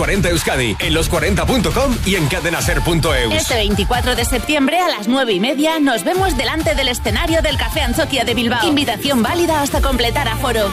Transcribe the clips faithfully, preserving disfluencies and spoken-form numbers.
cuarenta Euskadi, en los cuarenta punto com y en cadenaser punto eus. Este veinticuatro de septiembre a las nueve y media nos vemos delante del escenario del Café Anzokia de Bilbao. Invitación válida hasta completar aforo.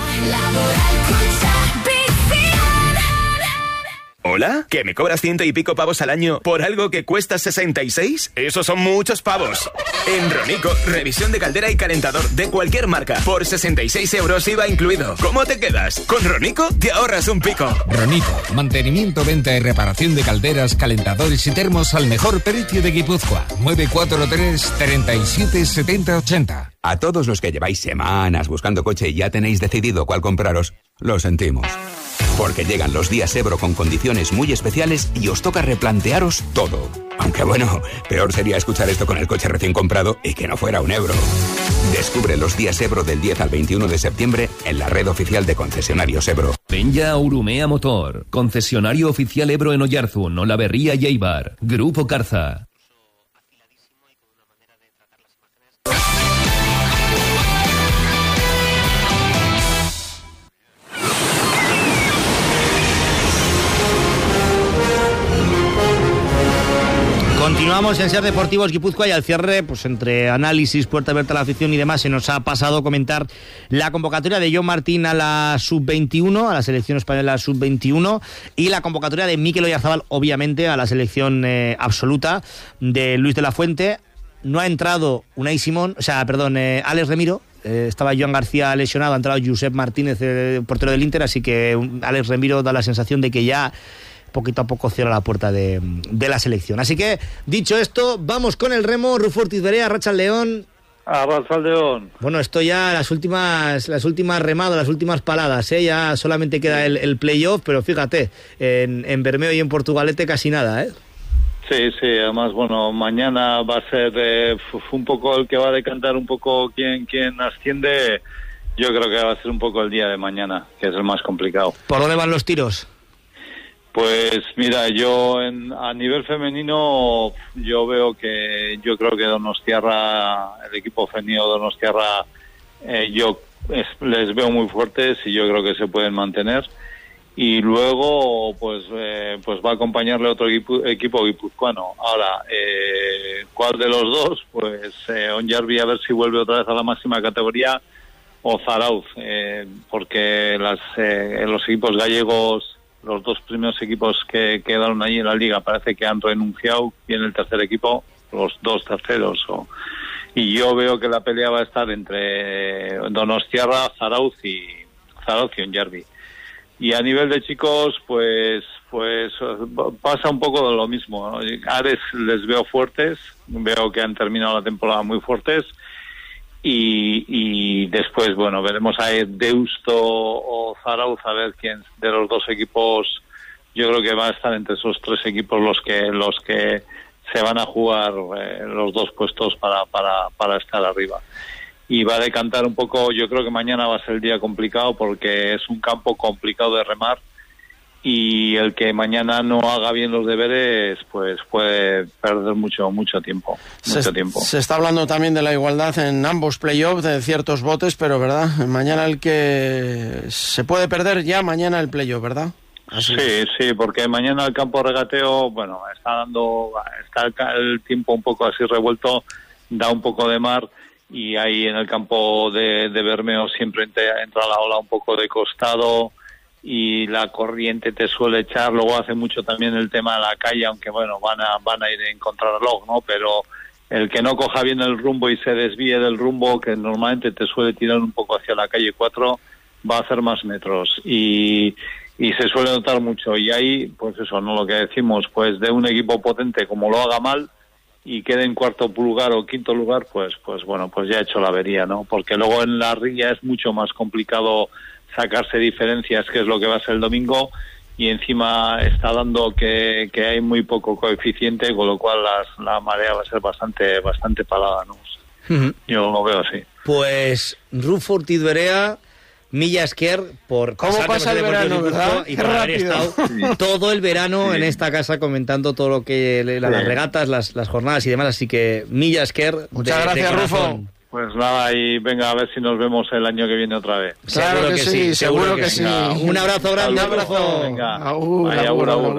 ¿Hola? ¿Que me cobras ciento y pico pavos al año por algo que cuesta sesenta y seis? Esos son muchos pavos. En Ronico, revisión de caldera y calentador de cualquier marca por sesenta y seis euros I V A incluido. ¿Cómo te quedas? Con Ronico te ahorras un pico. Ronico, mantenimiento, venta y reparación de calderas, calentadores y termos al mejor precio de Guipúzcoa. nueve cuatro tres, treinta y siete, setenta, ochenta. A todos los que lleváis semanas buscando coche y ya tenéis decidido cuál compraros, lo sentimos. Porque llegan los días Ebro con condiciones muy especiales y os toca replantearos todo. Aunque bueno, peor sería escuchar esto con el coche recién comprado y que no fuera un Ebro. Descubre los días Ebro del diez al veintiuno de septiembre en la red oficial de concesionarios Ebro. Ven ya a Urumea Motor, concesionario oficial Ebro en Oyarzun, Olaberría y Eibar. Grupo Carza. Continuamos en Ser Deportivos Guipúzcoa y al cierre, pues entre análisis, puerta abierta a la afición y demás, se nos ha pasado comentar la convocatoria de Jon Martín a la sub veintiuno, a la selección española sub veintiuno, y la convocatoria de Mikel Oyarzabal, obviamente, a la selección eh, absoluta de Luis de la Fuente. No ha entrado Unai Simón, o sea, perdón, eh, Alex Remiro. Eh, estaba Joan García lesionado, ha entrado Josep Martínez, eh, portero del Inter, así que um, Alex Remiro da la sensación de que ya poquito a poco cierra la puerta de, de la selección. Así que, dicho esto, vamos con el remo. Rufo Ortiz Berea, Arratsaldeon. Arratsaldeon. Bueno, esto ya las últimas las últimas remadas, las últimas paladas, ¿eh? Ya solamente queda el, el playoff, pero fíjate, en, en Bermeo y en Portugalete casi nada, ¿eh? Sí, sí, además, bueno, mañana va a ser eh, un poco el que va a decantar un poco quién, quién asciende. Yo creo que va a ser un poco el día de mañana, que es el más complicado. ¿Por dónde van los tiros? Pues mira, yo en, a nivel femenino yo veo que yo creo que Donostiarra, el equipo femenino Donostiarra, eh, yo es, les veo muy fuertes y yo creo que se pueden mantener. Y luego pues eh, pues va a acompañarle otro equipo, equipo guipuzcoano. Ahora, eh, ¿cuál de los dos? Pues eh, Onjarvi a ver si vuelve otra vez a la máxima categoría, o Zarauz, eh, porque las eh, los equipos gallegos, los dos primeros equipos que quedaron allí en la liga parece que han renunciado, y en el tercer equipo los dos terceros. O, y yo veo que la pelea va a estar entre Donostiarra, Zarauz y Zarauz y Onjarvi. Y a nivel de chicos, pues pues pasa un poco de lo mismo, ¿no? Ares les veo fuertes, veo que han terminado la temporada muy fuertes. Y, y después, bueno, veremos a Deusto o Zarauz, a ver quién de los dos equipos. Yo creo que va a estar entre esos tres equipos los que los que se van a jugar eh, los dos puestos para, para, para estar arriba. Y va a decantar un poco. Yo creo que mañana va a ser el día complicado porque es un campo complicado de remar, y el que mañana no haga bien los deberes pues puede perder mucho mucho tiempo mucho se, tiempo. Se está hablando también de la igualdad en ambos playoffs, de ciertos botes, pero verdad, mañana el que se puede perder ya mañana el playoff, ¿verdad? Así sí, es. sí, porque mañana el campo regateo, bueno, está dando está el, el tiempo un poco así revuelto, da un poco de mar, y ahí en el campo de, de Bermeo siempre entra, entra la ola un poco de costado y la corriente te suele echar. Luego hace mucho también el tema de la calle, aunque bueno, van a van a ir en contrarreloj, ¿no? Pero el que no coja bien el rumbo y se desvíe del rumbo, que normalmente te suele tirar un poco hacia la calle cuatro, va a hacer más metros y y se suele notar mucho. Y ahí, pues eso, no lo que decimos, pues de un equipo potente como lo haga mal y quede en cuarto lugar o quinto lugar, pues pues bueno, pues ya ha hecho la avería, ¿no? Porque luego en la ría es mucho más complicado sacarse diferencias, que es lo que va a ser el domingo, y encima está dando que, que hay muy poco coeficiente, con lo cual las, la marea va a ser bastante bastante palada, ¿no? Uh-huh. Yo lo veo así. Pues Rufo Ortiz Berea, milla esker por cómo pasa el verano, ¿verdad? Y por haber estado sí. todo el verano sí. en esta casa comentando todo lo que las sí. regatas, las, las jornadas y demás, así que milla esker. Muchas de, gracias, de Rufo. Pues nada, y venga a ver si nos vemos el año que viene otra vez. Claro que, que sí, seguro que, que sí. sí. Un abrazo grande, un abrazo. Venga, agur, vaya, agur, agur, agur.